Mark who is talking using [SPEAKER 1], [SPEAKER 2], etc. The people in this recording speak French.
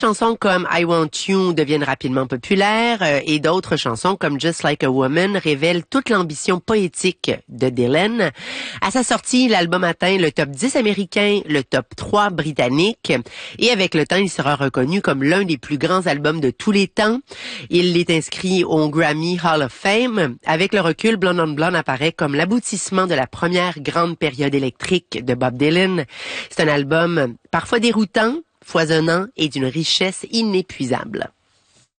[SPEAKER 1] Chansons comme I Want You deviennent rapidement populaires et d'autres chansons comme Just Like a Woman révèlent toute l'ambition poétique de Dylan. À sa sortie, l'album atteint le top 10 américain, le top 3 britannique et avec le temps, il sera reconnu comme l'un des plus grands albums de tous les temps. Il est inscrit au Grammy Hall of Fame. Avec le recul, Blonde on Blonde apparaît comme l'aboutissement de la première grande période électrique de Bob Dylan. C'est un album parfois déroutant, foisonnant et d'une richesse inépuisable.